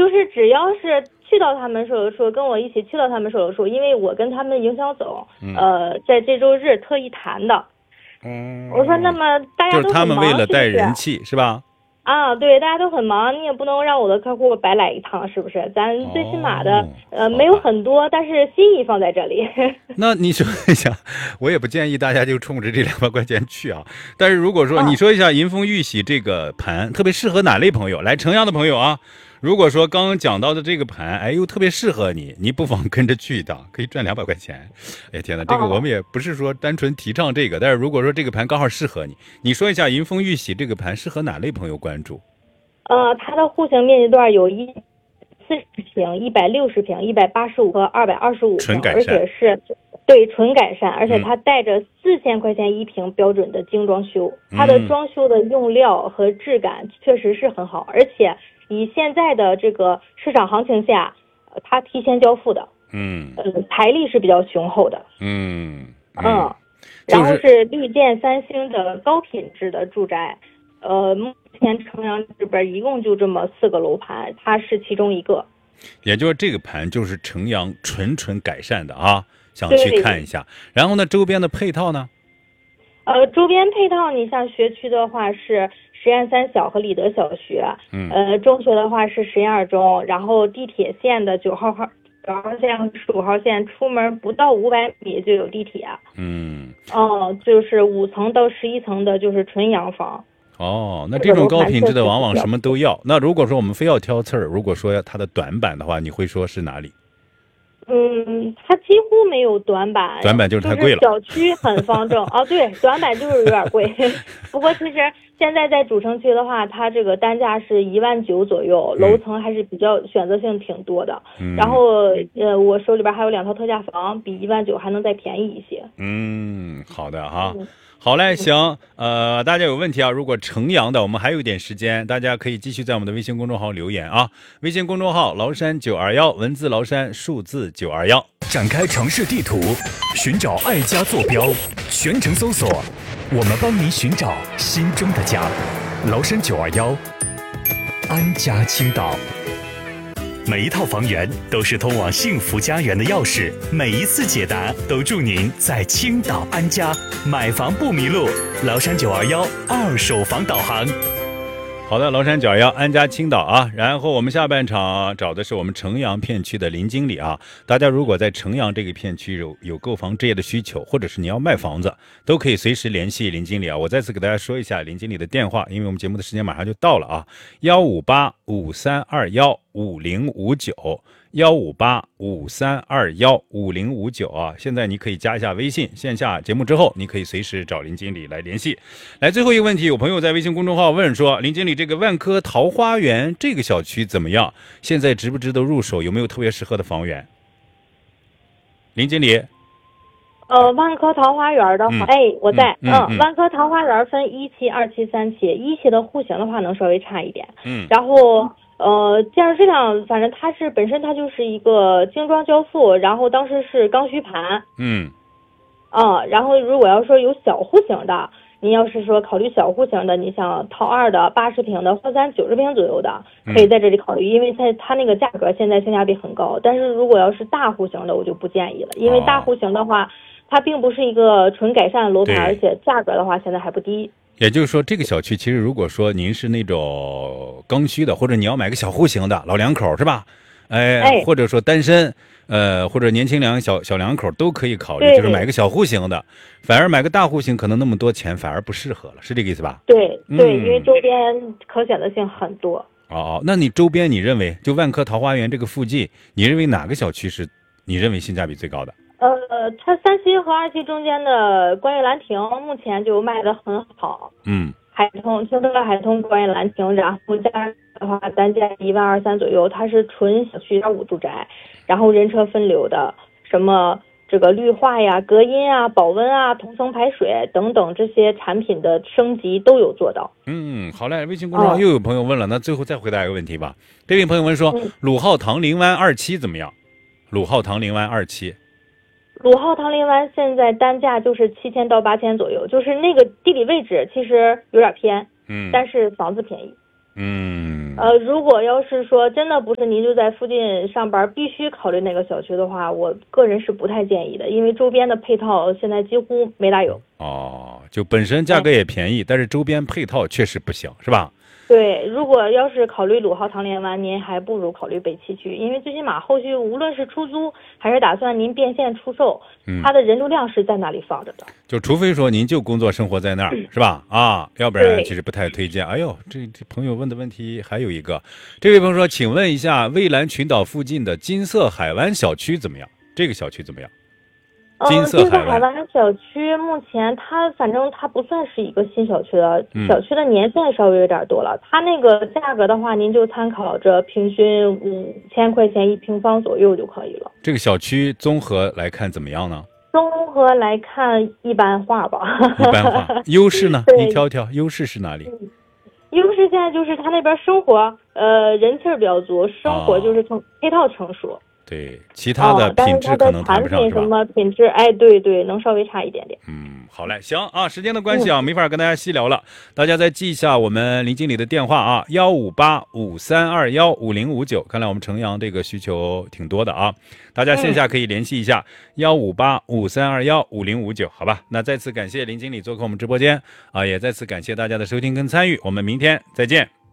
就是只要是去到他们售楼处，跟我一起去到他们售楼处，因为我跟他们营销总，在这周日特意谈的。我说那么大家都很忙， 就是他们为了带人气是吧？ 啊，对，大家都很忙，你也不能让我的客户白来一趟，是不是？咱最起码的，没有很多，但是心意放在这里。 那你说一下，我也不建议大家就冲着这200块钱去啊。但是如果说你说一下银丰玉玺这个盘特别适合哪类朋友？来城阳的朋友啊，如果说刚刚讲到的这个盘，哎，又特别适合你，你不妨跟着去一趟，可以赚200块钱。哎天哪，这个我们也不是说单纯提倡这个，但是如果说这个盘刚好适合你，你说一下银丰玉玺这个盘适合哪类朋友关注？ 它的户型面积段有140平、160平、185和225平，而且是对纯改善，而且它带着4000块钱1平标准的精装修，它的装修的用料和质感确实是很好，而且以现在的这个市场行情下，它提前交付的，财力是比较雄厚的，然后是绿建3星的高品质的住宅，目前城阳这边一共就这么4个楼盘，它是其中一个。 也就是这个盘就是城阳纯改善的啊，想去看一下。然后呢，周边的配套呢？ 周边配套，你像学区的话是实验3小和立德小学，中学的话是实验2中，然后地铁线的9号线和15号线出门不到500米就有地铁。就是5层到11层的就是纯洋房。 那这种高品质的往往什么都要。那如果说我们非要挑刺儿，如果说它的短板的话，你会说是哪里？ 它几乎没有短板， 短板就是太贵了。 小区很方正对，短板就是有点贵。不过其实现在在主城区的话，它这个单价是19000左右，楼层还是比较选择性挺多的。然后我手里边还有2套特价房，比19000还能再便宜一些。 好的哈。好嘞，行，大家有问题啊？如果城阳的，我们还有一点时间，大家可以继续在我们的微信公众号留言啊。微信公众号崂山921，文字崂山，数字921。 展开城市地图，寻找爱家坐标，全程搜索，我们帮您寻找心中的家。崂山921，安家青岛。每一套房源都是通往幸福家园的钥匙，每一次解答都祝您在青岛安家，买房不迷路。崂山921二手房导航。 好的，崂山921安家青岛啊。然后我们下半场找的是我们城阳片区的林经理啊。大家如果在城阳这个片区有购房置业的需求，或者是你要卖房子，都可以随时联系林经理啊。我再次给大家说一下林经理的电话，因为我们节目的时间马上就到了啊。15853215059，15853215059啊。现在你可以加一下微信，线下节目之后你可以随时找林经理来联系。来，最后一个问题，有朋友在微信公众号问说，林经理，这个万科桃花源这个小区怎么样？现在值不值得入手？有没有特别适合的房源？林经理， 万科桃花园的话，我在，万科桃花园分1期、2期、3期，1期的户型的话能稍微差一点，然后建筑质量，反正它是本身它就是一个精装交付，然后当时是刚需盘，然后如果要说有小户型的，你要是说考虑小户型的，你像套2的80平的或3 90平左右的，可以在这里考虑，因为它那个价格现在性价比很高。但是如果要是大户型的，我就不建议了，因为大户型的话，它并不是一个纯改善楼盘，而且价格的话现在还不低。 也就是说，这个小区其实如果说您是那种刚需的，或者你要买个小户型的，老两口是吧？或者说单身，或者年轻小两口都可以考虑，就是买个小户型的，反而买个大户型可能那么多钱反而不适合了，是这个意思吧？ 对，因为周边可选择性很多。 那你周边你认为就万科桃花源这个附近，你认为哪个小区是你认为性价比最高的？ 它3期和2期中间的观悦兰亭目前就卖得很好。青州海通观悦兰亭，然后加的话单价123万左右，它是纯小区1.5住宅，然后人车分流的，什么这个绿化呀、隔音啊、保温啊、同层排水等等这些产品的升级都有做到。 好嘞，微信公众号又有朋友问了，那最后再回答一个问题吧。这位朋友问说，鲁浩唐林湾2期怎么样？鲁浩唐林湾2期。 鲁浩唐林湾现在单价就是7000到8000左右，就是那个地理位置其实有点偏，但是房子便宜。 如果要是说真的不是您就在附近上班，必须考虑那个小区的话，我个人是不太建议的，因为周边的配套现在几乎没大有。 就本身价格也便宜，但是周边配套确实不行，是吧？ 对，如果要是考虑鲁豪唐联湾，您还不如考虑北七区，因为最起码后续无论是出租还是打算您变现出售，它的人流量是在那里放着的。 就除非说您就工作生活在那儿，是吧？要不然其实不太推荐。哎呦，这朋友问的问题还有一个，这位朋友说，请问一下，蔚蓝群岛附近的金色海湾小区怎么样？这个小区怎么样？金色海湾小区目前反正它不算是一个新小区了，小区的年份稍微有点多了。它那个价格的话，您就参考着平均5000块钱1平方左右就可以了。这个小区综合来看怎么样呢？ 综合来看一般化吧。 一般化。优势呢？你挑挑，优势是哪里？ 优势现在就是它那边生活，人气儿比较足，生活就是配套成熟。 对，其他的品质可能谈不上，是吧？ 什么品质？对，能稍微差一点点。 好嘞，行啊，时间的关系没法跟大家细聊了，大家再记一下我们林经理的电话15853215059。看来我们城阳这个需求挺多的啊，大家线下可以联系一下15853215059，好吧？那再次感谢林经理做客我们直播间也再次感谢大家的收听跟参与，我们明天再见。